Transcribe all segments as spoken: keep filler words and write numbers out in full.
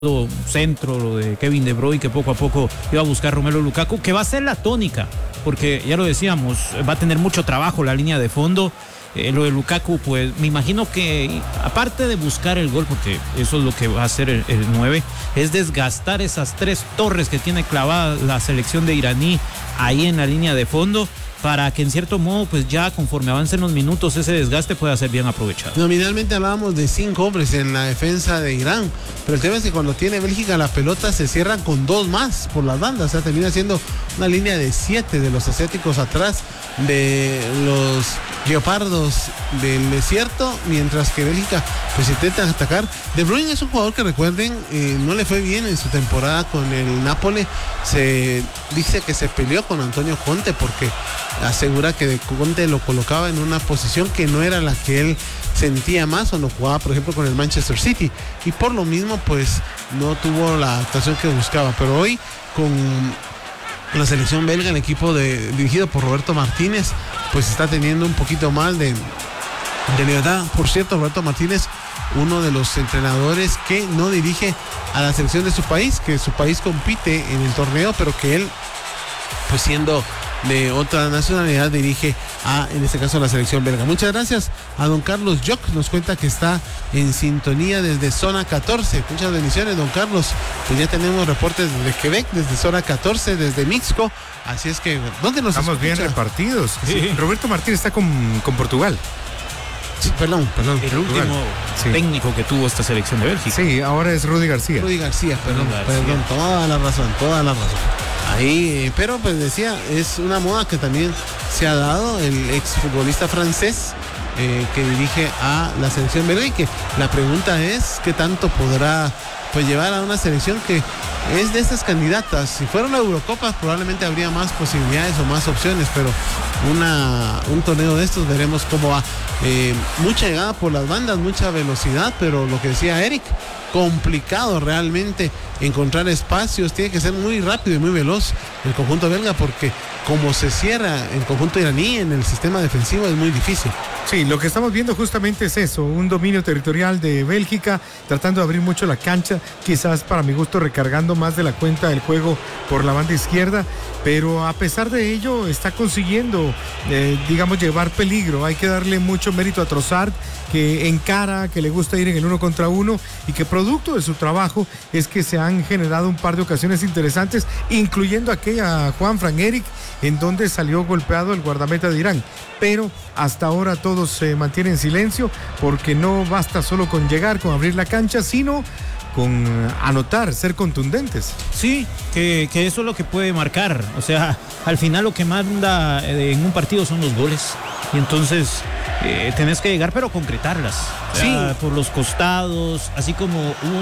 centro, lo de Kevin De Bruyne, que poco a poco iba a buscar Romelu Lukaku, que va a ser la tónica, porque ya lo decíamos, va a tener mucho trabajo la línea de fondo. Eh, lo de Lukaku, pues me imagino que aparte de buscar el gol, porque eso es lo que va a hacer el, el nueve, es desgastar esas tres torres que tiene clavadas la selección de iraní ahí en la línea de fondo, para que en cierto modo, pues ya conforme avancen los minutos, ese desgaste pueda ser bien aprovechado. Nominalmente hablábamos de cinco hombres en la defensa de Irán, pero el tema es que cuando tiene Bélgica la pelota se cierran con dos más por las bandas, o sea, termina siendo una línea de siete de los asiáticos atrás de los leopardos del desierto, mientras que Bélgica pues intenta atacar. De Bruyne es un jugador que, recuerden, eh, no le fue bien en su temporada con el Nápoles. Se dice que se peleó con Antonio Conte porque asegura que Conte lo colocaba en una posición que no era la que él sentía más cuando jugaba, por ejemplo, con el Manchester City, y por lo mismo pues no tuvo la actuación que buscaba. Pero hoy con la selección belga, el equipo de, dirigido por Roberto Martínez, pues está teniendo un poquito más de, de libertad. Por cierto, Roberto Martínez, uno de los entrenadores que no dirige a la selección de su país, que su país compite en el torneo, pero que él, pues siendo de otra nacionalidad, dirige a, en este caso, a la selección belga. Muchas gracias a don Carlos Joc, nos cuenta que está en sintonía desde zona catorce. Muchas bendiciones, don Carlos. Pues ya tenemos reportes desde Quebec, desde zona catorce, desde Mixco. Así es que, ¿dónde nos estamos escucha? Bien repartidos. Sí. Sí. Roberto Martínez está con, con Portugal. Sí, perdón, perdón. El Portugal. último sí. técnico que tuvo esta selección de Bélgica. Sí, ahora es Rudy García. Rudy García, perdón, Rudy García. perdón, toda la razón, toda la razón. Ahí, eh, pero pues decía, es una moda que también se ha dado. El exfutbolista francés eh, que dirige a la selección belga, y que la pregunta es qué tanto podrá pues llevar a una selección que es de estas candidatas. Si fuera una Eurocopa probablemente habría más posibilidades o más opciones, pero una, un torneo de estos veremos cómo va. Eh, mucha llegada por las bandas, mucha velocidad, pero lo que decía Eric, complicado realmente encontrar espacios. Tiene que ser muy rápido y muy veloz el conjunto belga, porque como se cierra el conjunto iraní en el sistema defensivo es muy difícil. Sí, lo que estamos viendo justamente es eso, un dominio territorial de Bélgica, tratando de abrir mucho la cancha, quizás para mi gusto recargando más de la cuenta del juego por la banda izquierda, pero a pesar de ello está consiguiendo, eh, digamos, llevar peligro. Hay que darle mucho mérito a Trossard, que encara, que le gusta ir en el uno contra uno, y que producto de su trabajo es que se han generado un par de ocasiones interesantes, incluyendo aquella Juan Fran Eric, en donde salió golpeado el guardameta de Irán. Pero hasta ahora todos se mantienen en silencio, porque no basta solo con llegar, con abrir la cancha, sino con anotar, ser contundentes. Sí, que, que eso es lo que puede marcar. O sea, al final lo que manda en un partido son los goles. Y entonces eh, tenés que llegar, pero concretarlas. Sí. Ya, por los costados, así como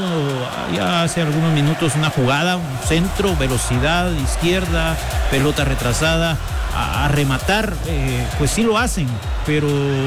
hubo ya hace algunos minutos una jugada, un centro, velocidad, izquierda, pelota retrasada, a, a rematar, eh, pues sí lo hacen, pero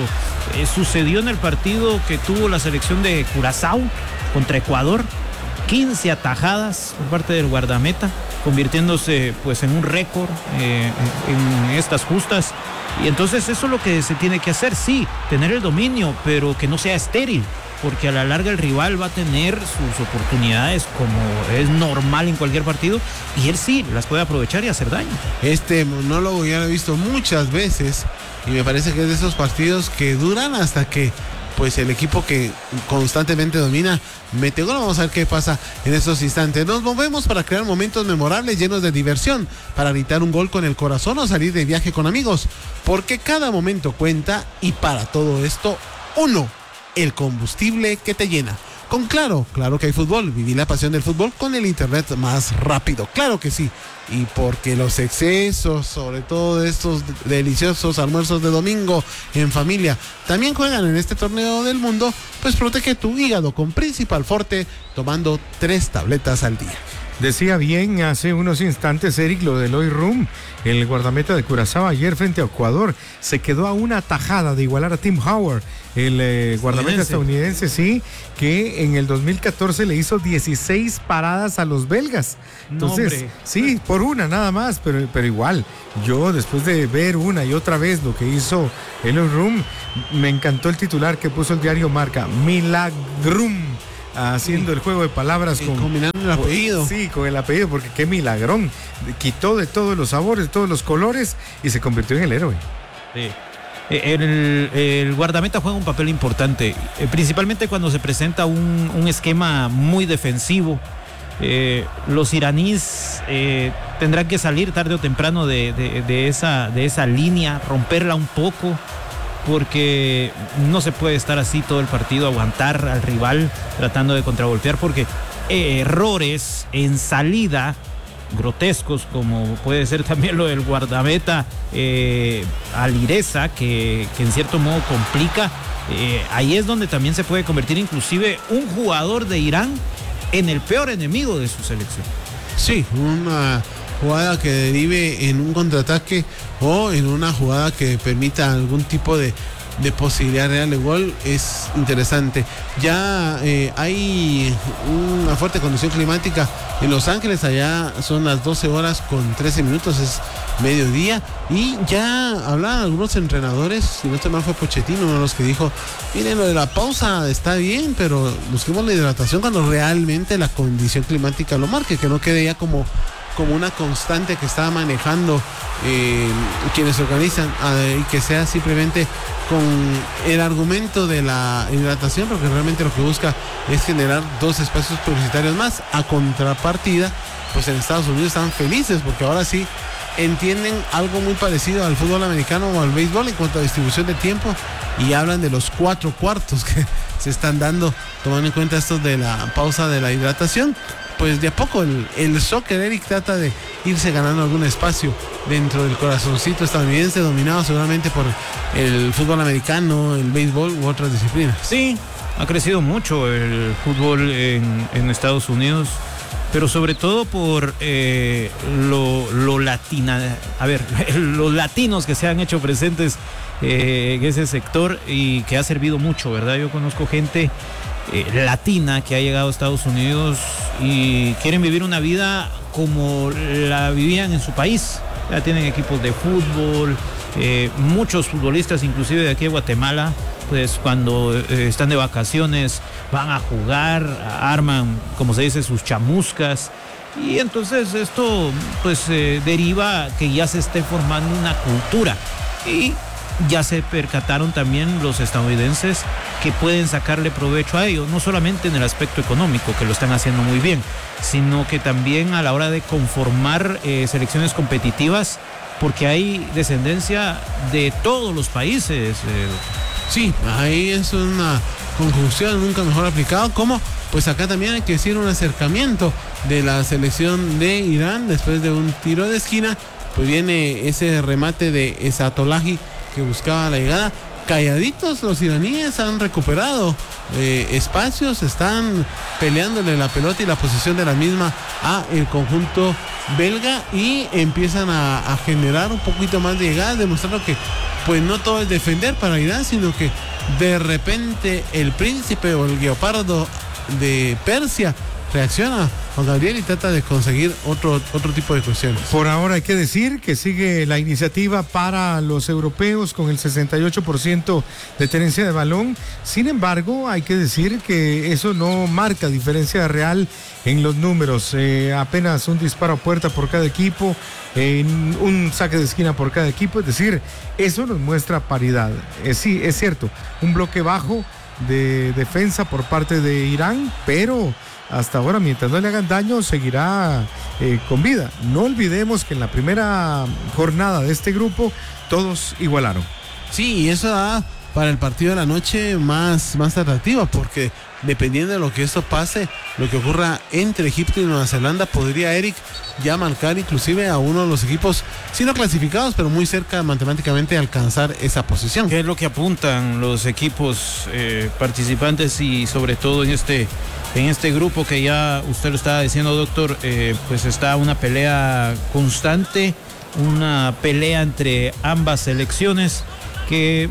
eh, sucedió en el partido que tuvo la selección de Curazao contra Ecuador, quince atajadas por parte del guardameta, convirtiéndose pues en un récord eh, en estas justas. Y entonces eso es lo que se tiene que hacer, sí, tener el dominio, pero que no sea estéril, porque a la larga el rival va a tener sus oportunidades como es normal en cualquier partido, y él sí las puede aprovechar y hacer daño. Este monólogo ya lo he visto muchas veces, y me parece que es de esos partidos que duran hasta que pues el equipo que constantemente domina mete gol. Vamos a ver qué pasa en estos instantes. Nos movemos para crear momentos memorables llenos de diversión, para gritar un gol con el corazón o salir de viaje con amigos, porque cada momento cuenta, y para todo esto, uno, el combustible que te llena. Con Claro, claro que hay fútbol. Viví la pasión del fútbol con el internet más rápido. Claro que sí. Y porque los excesos, sobre todo de estos deliciosos almuerzos de domingo en familia, también juegan en este torneo del mundo, pues protege tu hígado con Principal Forte, tomando tres tabletas al día. Decía bien hace unos instantes Eric lo de Eloy Room, el guardameta de Curazao ayer frente a Ecuador. Se quedó a una tajada de igualar a Tim Howard, el eh, guardameta estadounidense, sí, que en el dos mil catorce le hizo dieciséis paradas a los belgas. Entonces, no, sí, por una nada más, pero, pero igual, yo después de ver una y otra vez lo que hizo Eloy Room, me encantó el titular que puso el diario Marca, Milagrum. haciendo sí. el juego de palabras y con... combinando el apellido. Sí, con el apellido, porque qué milagrón. Quitó de todos los sabores, todos los colores y se convirtió en el héroe. Sí. El, el guardameta juega un papel importante, principalmente cuando se presenta un, un esquema muy defensivo. Eh, los iraníes eh, tendrán que salir tarde o temprano de, de, de, esa, de esa línea, romperla un poco, porque no se puede estar así todo el partido, aguantar al rival tratando de contragolpear, porque eh, errores en salida grotescos, como puede ser también lo del guardameta eh, Alireza, que, que en cierto modo complica, eh, ahí es donde también se puede convertir inclusive un jugador de Irán en el peor enemigo de su selección. Sí, una jugada que derive en un contraataque o en una jugada que permita algún tipo de, de posibilidad real de gol es interesante. Ya eh, hay una fuerte condición climática en Los Ángeles, allá son las doce horas con trece minutos, es mediodía, y ya hablaban algunos entrenadores, si no estoy mal fue Pochettino, uno de los que dijo, miren, lo de la pausa está bien, pero busquemos la hidratación cuando realmente la condición climática lo marque, que no quede ya como como una constante que está manejando eh, quienes organizan, eh, y que sea simplemente con el argumento de la hidratación, porque realmente lo que busca es generar dos espacios publicitarios más. A contrapartida, pues en Estados Unidos están felices porque ahora sí entienden algo muy parecido al fútbol americano o al béisbol en cuanto a distribución de tiempo, y hablan de los cuatro cuartos que se están dando, tomando en cuenta esto de la pausa de la hidratación. Pues de a poco el, el soccer, Eric, trata de irse ganando algún espacio dentro del corazoncito estadounidense, dominado seguramente por el fútbol americano, el béisbol u otras disciplinas. Sí, ha crecido mucho el fútbol en, en Estados Unidos, pero sobre todo por eh, lo, lo latina, a ver, los latinos que se han hecho presentes eh, en ese sector y que ha servido mucho, ¿verdad? Yo conozco gente eh, latina que ha llegado a Estados Unidos y quieren vivir una vida como la vivían en su país. Ya tienen equipos de fútbol, eh, muchos futbolistas inclusive de aquí de Guatemala, pues cuando eh, están de vacaciones van a jugar, arman, como se dice, sus chamuscas, y entonces esto pues eh, deriva que ya se esté formando una cultura, y ya se percataron también los estadounidenses que pueden sacarle provecho a ello, no solamente en el aspecto económico, que lo están haciendo muy bien, sino que también a la hora de conformar eh, selecciones competitivas, porque hay descendencia de todos los países. Eh. Sí, ahí es una conjunción nunca mejor aplicado, como pues acá también hay que decir un acercamiento de la selección de Irán después de un tiro de esquina, pues viene ese remate de Esatolahi que buscaba la llegada. Calladitos los iraníes, han recuperado eh, espacios, están peleándole la pelota y la posesión de la misma a el conjunto belga, y empiezan a, a generar un poquito más de llegadas, demostrando que pues no todo es defender para Irán, sino que de repente el príncipe o el guepardo de Persia reacciona, Juan Gabriel, y trata de conseguir otro, otro tipo de cuestiones. Por ahora hay que decir que sigue la iniciativa para los europeos con el sesenta y ocho por ciento de tenencia de balón. Sin embargo, hay que decir que eso no marca diferencia real en los números. Eh, apenas un disparo a puerta por cada equipo, eh, un saque de esquina por cada equipo. Es decir, eso nos muestra paridad. Eh, sí, es cierto, un bloque bajo de defensa por parte de Irán, pero hasta ahora, mientras no le hagan daño, seguirá eh, con vida. No olvidemos que en la primera jornada de este grupo todos igualaron. Sí, y eso da para el partido de la noche más, más atractivo, porque dependiendo de lo que esto pase, lo que ocurra entre Egipto y Nueva Zelanda, podría, Eric, ya marcar inclusive a uno de los equipos, si no clasificados, pero muy cerca matemáticamente de alcanzar esa posición. ¿Qué es lo que apuntan los equipos eh, participantes, y sobre todo en este, en este grupo que ya usted lo estaba diciendo, doctor? Eh, pues está una pelea constante, una pelea entre ambas selecciones que...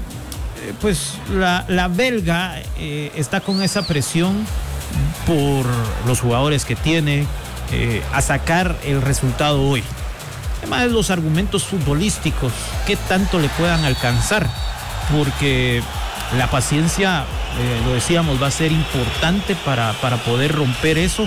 Pues la, la belga eh, está con esa presión por los jugadores que tiene, eh, a sacar el resultado hoy. Además de los argumentos futbolísticos, qué tanto le puedan alcanzar, porque la paciencia, eh, lo decíamos, va a ser importante para, para poder romper eso.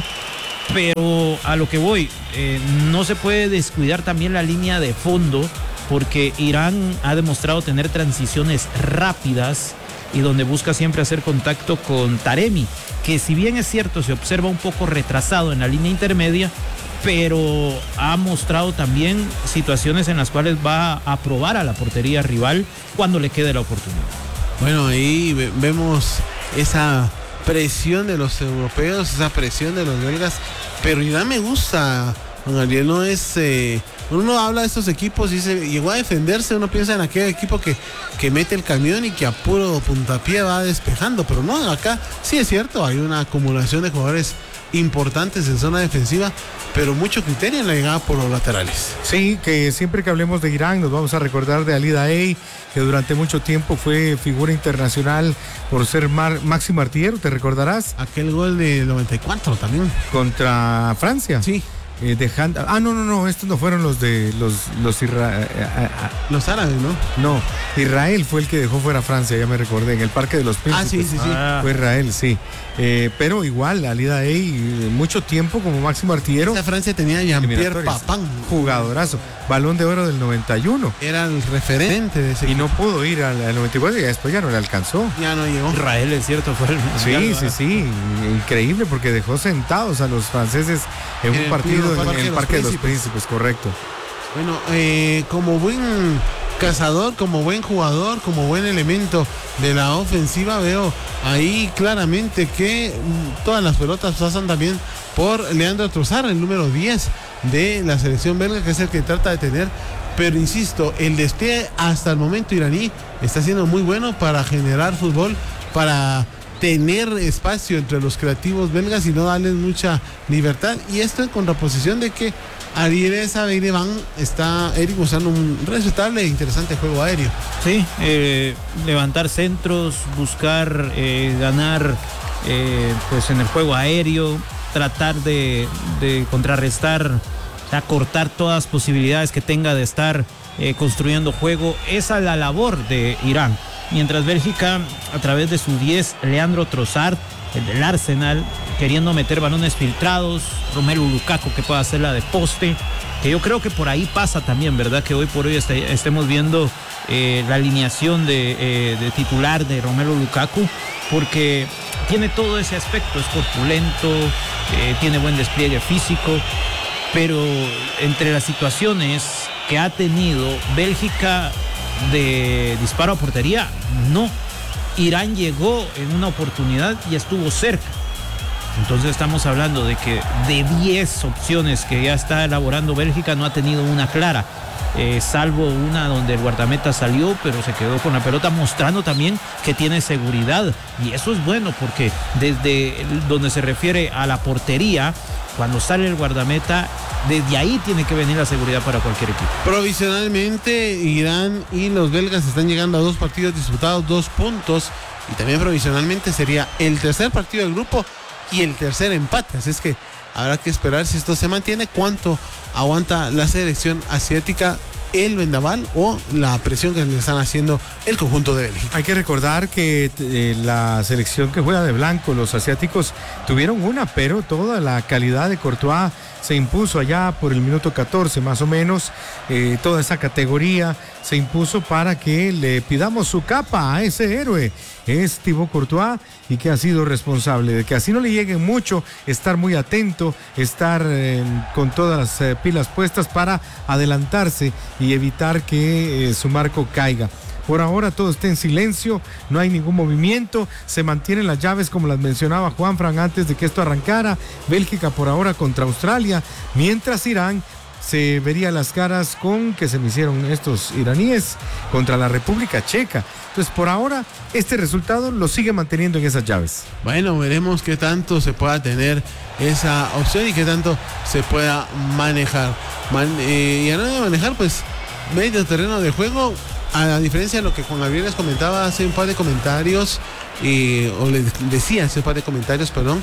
Pero a lo que voy, eh, no se puede descuidar también la línea de fondo, porque Irán ha demostrado tener transiciones rápidas y donde busca siempre hacer contacto con Taremi, que si bien es cierto se observa un poco retrasado en la línea intermedia, pero ha mostrado también situaciones en las cuales va a probar a la portería rival cuando le quede la oportunidad. Bueno, ahí ve- vemos esa presión de los europeos, esa presión de los belgas, pero Irán me gusta, Juan Gabriel, no es... Eh, uno habla de estos equipos y dice, llegó a defenderse, uno piensa en aquel equipo que, que mete el camión y que a puro puntapié va despejando, pero no, acá sí es cierto, hay una acumulación de jugadores importantes en zona defensiva, pero mucho criterio en la llegada por los laterales. Sí, que siempre que hablemos de Irán nos vamos a recordar de Ali Daei, que durante mucho tiempo fue figura internacional por ser mar, máximo artillero, ¿te recordarás? Aquel gol de noventa y cuatro también. Contra Francia. Sí. Eh, dejando, ah, no, no, no, estos no fueron los de los, los Isra, eh, eh, Los árabes, ¿no? no, Israel fue el que dejó fuera a Francia, ya me recordé, en el Parque de los Príncipes. Ah, sí, sí, sí. Ah. Fue Israel, sí. Eh, pero igual, Ali Daei, eh, mucho tiempo como máximo artillero. Esa Francia tenía a Jean-Pierre Eliminatorias. Papin. Jugadorazo. Balón de oro del noventa y uno. Era el referente de ese Y equipo. no pudo ir al, al noventa y cuatro y después ya no le alcanzó. Ya no llegó. Israel, es cierto, fue el Sí, mundial, sí, sí, increíble porque dejó sentados a los franceses en En un el partido Parque en de el los Parque de los Príncipes. Príncipes, correcto. Bueno, eh, como buen cazador, como buen jugador, como buen elemento de la ofensiva, veo ahí claramente que mm, todas las pelotas pasan también por Leandro Trossard, el número diez de la selección belga, que es el que trata de tener. Pero insisto, el despliegue hasta el momento iraní está siendo muy bueno para generar fútbol, para tener espacio entre los creativos belgas y no darles mucha libertad. Y esto en contraposición de que Ariel Sabeireván está Eric usando un respetable e interesante juego aéreo. Sí, eh, levantar centros, buscar eh, ganar eh, pues en el juego aéreo, tratar de, de contrarrestar, o sea, cortar todas las posibilidades que tenga de estar eh, construyendo juego. Esa es la labor de Irán. Mientras Bélgica, a través de su diez, Leandro Trossard, el del Arsenal, queriendo meter balones filtrados, Romelu Lukaku que pueda hacer la de poste, que yo creo que por ahí pasa también, ¿verdad? Que hoy por hoy este, estemos viendo eh, la alineación de, eh, de titular de Romelu Lukaku, porque tiene todo ese aspecto, es corpulento, eh, tiene buen despliegue físico, pero entre las situaciones que ha tenido Bélgica de disparo a portería, no. Irán llegó en una oportunidad y estuvo cerca. Entonces estamos hablando de que de diez opciones que ya está elaborando Bélgica no ha tenido una clara, eh, salvo una donde el guardameta salió pero se quedó con la pelota, mostrando también que tiene seguridad, y eso es bueno porque desde donde se refiere a la portería, cuando sale el guardameta, desde ahí tiene que venir la seguridad para cualquier equipo. Provisionalmente, Irán y los belgas están llegando a dos partidos disputados, dos puntos, y también provisionalmente sería el tercer partido del grupo y el tercer empate. Así es que habrá que esperar si esto se mantiene, cuánto aguanta la selección asiática, el vendaval o la presión que le están haciendo el conjunto de Bélgica. Hay que recordar que eh, la selección que juega de blanco, los asiáticos, tuvieron una, pero toda la calidad de Courtois se impuso allá por el minuto catorce más o menos. Eh, toda esa categoría se impuso para que le pidamos su capa a ese héroe. Es Thibaut Courtois, y que ha sido responsable de que así no le lleguen mucho, estar muy atento, estar eh, con todas las eh, pilas puestas para adelantarse y evitar que eh, su marco caiga. Por ahora todo está en silencio, no hay ningún movimiento, se mantienen las llaves como las mencionaba Juanfran antes de que esto arrancara. Bélgica por ahora contra Australia, mientras Irán se vería las caras con que se me hicieron estos iraníes contra la República Checa. Entonces por ahora este resultado lo sigue manteniendo en esas llaves. Bueno, veremos qué tanto se pueda tener esa opción y qué tanto se pueda manejar. Man, eh, y a la hora de manejar, pues medio terreno de juego, a diferencia de lo que Juan Gabriel les comentaba hace un par de comentarios, eh, o les decía hace un par de comentarios, perdón,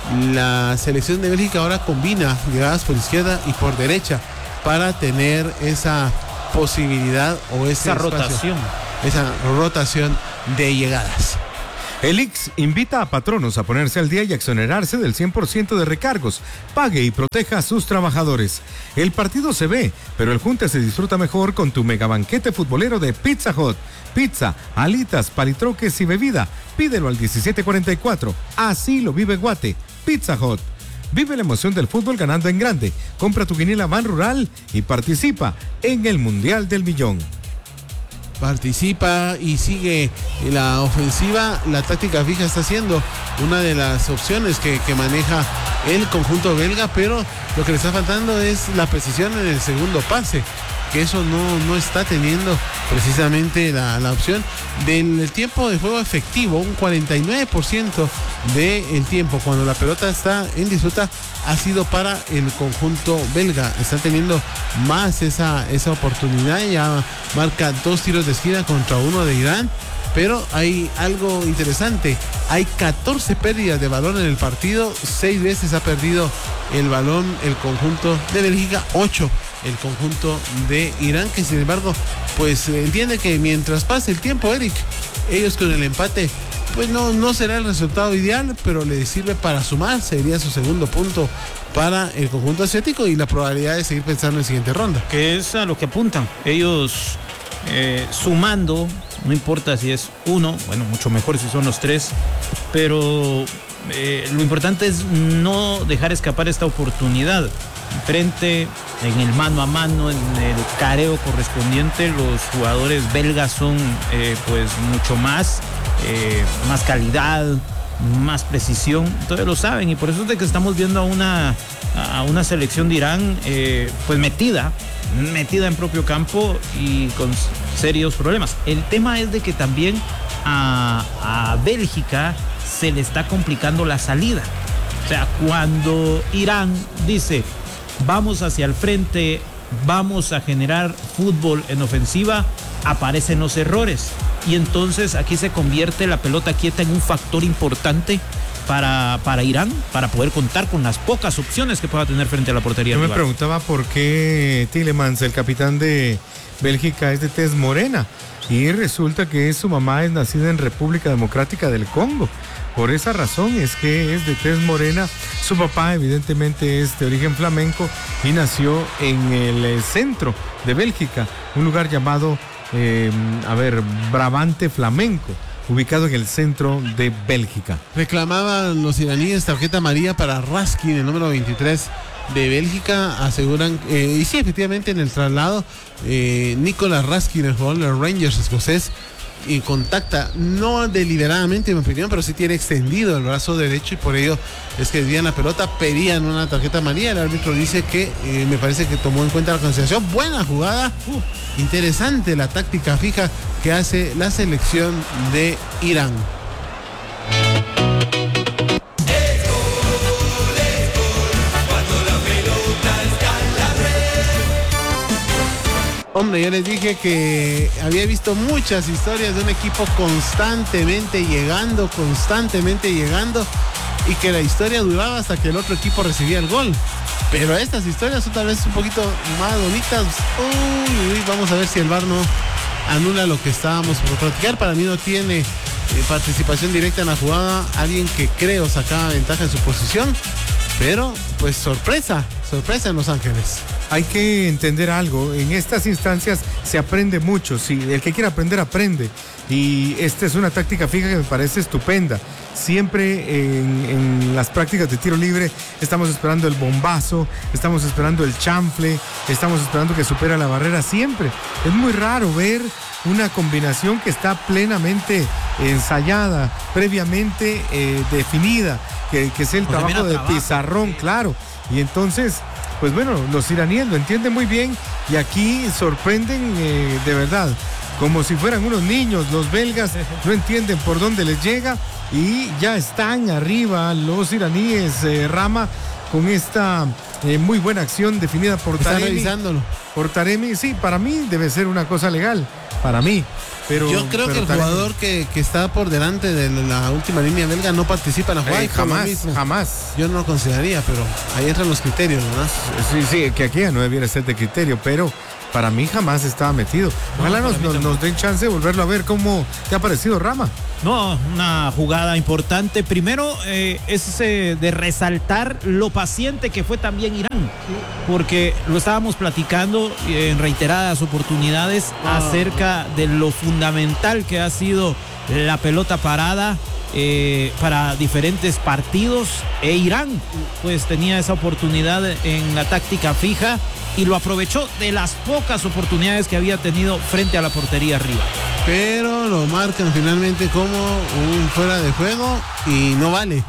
la selección de Bélgica ahora combina llegadas por izquierda y por derecha para tener esa posibilidad o ese Esa espacio, rotación. esa rotación de llegadas. El I C S invita a patronos a ponerse al día y exonerarse del cien por ciento de recargos. Pague y proteja a sus trabajadores. El partido se ve, pero el junte se disfruta mejor con tu mega banquete futbolero de Pizza Hut. Pizza, alitas, palitroques y bebida. Pídelo al diecisiete cuarenta y cuatro. Así lo vive Guate. Pizza Hut. Vive la emoción del fútbol ganando en grande. Compra tu quiniela Ban Rural y participa en el Mundial del Millón. Participa y sigue la ofensiva. La táctica fija está siendo una de las opciones que, que maneja el conjunto belga, pero lo que le está faltando es la precisión en el segundo pase, que eso no, no está teniendo precisamente la, la opción del tiempo de juego efectivo. Un cuarenta y nueve por ciento del tiempo cuando la pelota está en disputa ha sido para el conjunto belga. Están teniendo más esa, esa oportunidad. Ya marca dos tiros de esquina contra uno de Irán. Pero hay algo interesante, hay catorce pérdidas de balón en el partido, seis veces ha perdido el balón el conjunto de Bélgica, ocho el conjunto de Irán, que sin embargo pues entiende que mientras pase el tiempo, Eric, ellos con el empate pues no, no será el resultado ideal, pero le sirve para sumar, sería su segundo punto para el conjunto asiático y la probabilidad de seguir pensando en siguiente ronda. Que es a lo que apuntan, ellos eh, sumando, no importa si es uno, bueno, mucho mejor si son los tres, pero eh, lo importante es no dejar escapar esta oportunidad. Frente, en el mano a mano, en el careo correspondiente, los jugadores belgas son eh, pues mucho más, eh, más calidad, más precisión, entonces lo saben, y por eso es de que estamos viendo a una, a una selección de Irán eh, pues metida, metida en propio campo y con serios problemas. El tema es de que también a, a Bélgica se le está complicando la salida. O sea, cuando Irán dice vamos hacia el frente, vamos a generar fútbol en ofensiva, aparecen los errores. Y entonces aquí se convierte la pelota quieta en un factor importante para, para Irán, para poder contar con las pocas opciones que pueda tener frente a la portería. Yo me preguntaba por qué Tielemans, el capitán de Bélgica, es de tez morena. Y resulta que su mamá es nacida en República Democrática del Congo. Por esa razón es que es de tez morena. Su papá evidentemente es de origen flamenco y nació en el centro de Bélgica, un lugar llamado, eh, a ver, Brabante Flamenco, ubicado en el centro de Bélgica. Reclamaban los iraníes tarjeta amarilla para Raskin, el número veintitrés de Bélgica, aseguran, eh, y sí, efectivamente en el traslado, eh, Nicolas Raskin, el jugador de los Rangers escocés, y contacta, no deliberadamente en mi opinión, pero sí tiene extendido el brazo derecho y por ello es que desvían la pelota, pedían una tarjeta amarilla. El árbitro dice que eh, me parece que tomó en cuenta la consideración. Buena jugada, uh, interesante la táctica fija que hace la selección de Irán. Hombre, yo les dije que había visto muchas historias de un equipo constantemente llegando, constantemente llegando, y que la historia duraba hasta que el otro equipo recibía el gol. Pero estas historias son tal vez un poquito más bonitas. Uy, uy, vamos a ver si el V A R no anula lo que estábamos por practicar. Para mí no tiene eh, participación directa en la jugada, alguien que creo sacaba ventaja en su posición, pero pues sorpresa, sorpresa en Los Ángeles. Hay que entender algo, en estas instancias se aprende mucho, sí, el que quiera aprender aprende, y esta es una táctica fija que me parece estupenda. Siempre en, en las prácticas de tiro libre estamos esperando el bombazo, estamos esperando el chanfle, estamos esperando que supera la barrera, siempre. Es muy raro ver una combinación que está plenamente ensayada, previamente eh, definida, que, que es el pues trabajo de trabajo. pizarrón, claro, y entonces... Pues bueno, los iraníes lo entienden muy bien y aquí sorprenden eh, de verdad, como si fueran unos niños. Los belgas no entienden por dónde les llega y ya están arriba los iraníes, eh, Rama, con esta eh, muy buena acción definida por Está Taremi. revisándolo. Por Taremi, sí, para mí debe ser una cosa legal, para mí. Pero, yo creo pero que el también, jugador que, que está por delante de la última línea belga no participa en la jugada. eh, jamás, jamás. Yo no lo consideraría, pero ahí entran los criterios, ¿verdad? Sí, sí, que aquí ya no debiera ser de criterio, pero para mí jamás estaba metido. Ojalá No, nos, nos, tampoco. nos den chance de volverlo a ver. ¿Cómo te ha parecido, Rama? No, una jugada importante. Primero eh, es eh, de resaltar lo paciente que fue también Irán, porque lo estábamos platicando eh, en reiteradas oportunidades acerca de lo fundamental que ha sido la pelota parada eh, para diferentes partidos, e Irán pues tenía esa oportunidad en la táctica fija y lo aprovechó de las pocas oportunidades que había tenido frente a la portería rival. Pero lo marcan finalmente como un fuera de juego y no vale.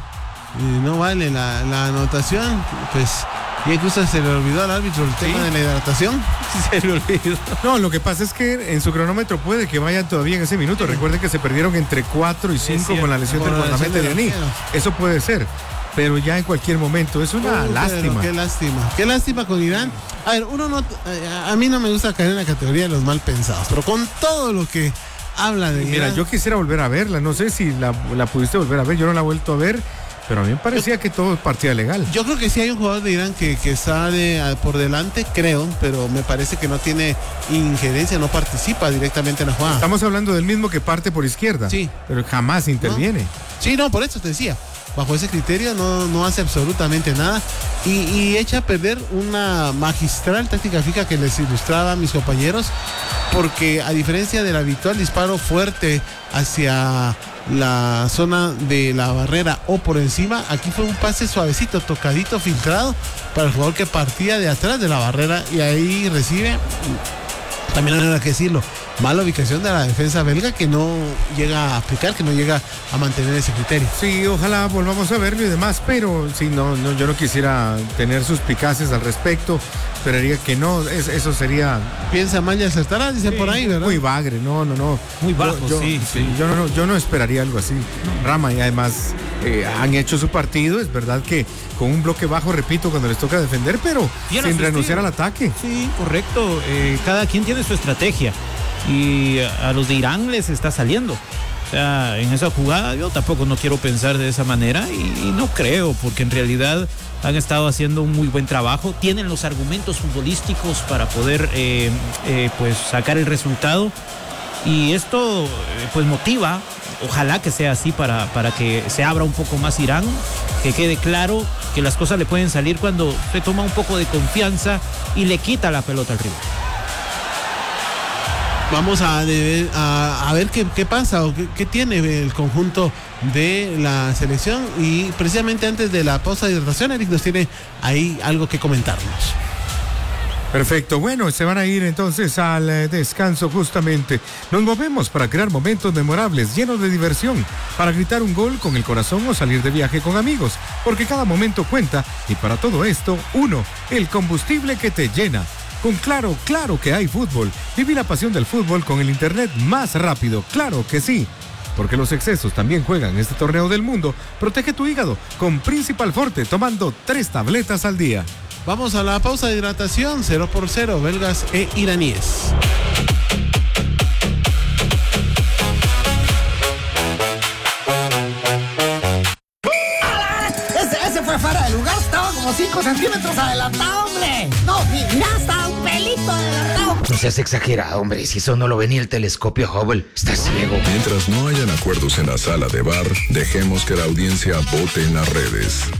Y no vale la, la anotación. Pues, y incluso se le olvidó al árbitro el tema de la hidratación. Se le olvidó. No, lo que pasa es que en su cronómetro puede que vayan todavía en ese minuto. Recuerden que se perdieron entre cuatro y cinco con la lesión del Con la lesión guardameta de del Aní. arquero. Eso puede ser. Pero ya en cualquier momento es una Uh, lástima. Qué lástima. Qué lástima con Irán. A ver, uno no. A, a mí no me gusta caer en la categoría de los mal pensados, pero con todo lo que habla de Mira, Irán. yo quisiera volver a verla. No sé si la, la pudiste volver a ver. Yo no la he vuelto a ver. Pero a mí me parecía que todo partía legal. Yo creo que sí hay un jugador de Irán que, que está de, a- por delante, creo, pero me parece que no tiene injerencia, no participa directamente en la jugada. Estamos hablando del mismo que parte por izquierda. Sí. Pero jamás interviene. Sí, no, por eso te decía. Bajo ese criterio no, no hace absolutamente nada y, y echa a perder una magistral táctica fija que les ilustraba a mis compañeros, porque a diferencia del habitual disparo fuerte hacia la zona de la barrera o por encima, aquí fue un pase suavecito, tocadito, filtrado para el jugador que partía de atrás de la barrera y ahí recibe. También hay que decirlo, mala ubicación de la defensa belga que no llega a aplicar, que no llega a mantener ese criterio. Sí, ojalá volvamos a verlo y demás, pero sí, no, no, yo no quisiera tener suspicacias al respecto. Esperaría que no, es, eso sería Piensa mal y acertará, dice Sí, por ahí, ¿verdad? muy bagre. No, no, no. Muy bajo, Yo- yo- sí, sí. Yo no, yo no esperaría algo así. Rama, y además eh, han hecho su partido. Es verdad que con un bloque bajo, repito, cuando les toca defender, pero Bien sin asistido. renunciar al ataque. Sí, correcto. Eh, cada quien tiene su estrategia y a, a los de Irán les está saliendo. O sea, en esa jugada yo tampoco no quiero pensar de esa manera y, y no creo, porque en realidad han estado haciendo un muy buen trabajo. Tienen los argumentos futbolísticos para poder eh, eh, pues sacar el resultado y esto eh, pues motiva. Ojalá que sea así para, para que se abra un poco más Irán, que quede claro que las cosas le pueden salir cuando se toma un poco de confianza y le quita la pelota al rival. Vamos a, deber- a, a ver qué, qué pasa o qué, qué tiene el conjunto de la selección. Y precisamente antes de la pausa de hidratación, Eric nos tiene ahí algo que comentarnos. Perfecto, bueno, se van a ir entonces al eh, descanso justamente. Nos movemos para crear momentos memorables, llenos de diversión, para gritar un gol con el corazón o salir de viaje con amigos, porque cada momento cuenta y para todo esto, uno, el combustible que te llena. Con Claro, claro que hay fútbol. Viví la pasión del fútbol con el internet más rápido, claro que sí. Porque los excesos también juegan este torneo del mundo. Protege tu hígado con Principal Forte tomando tres tabletas al día. Vamos a la pausa de hidratación, cero por cero, belgas e iraníes. Ese, ese fue fuera de lugar, estaba como cinco centímetros adelantado, hombre. No, ya está un pelito adelantado. No seas exagerado, hombre. Si eso no lo ve ni el telescopio Hubble, estás ciego. Mientras no hayan acuerdos en la sala de bar, dejemos que la audiencia vote en las redes.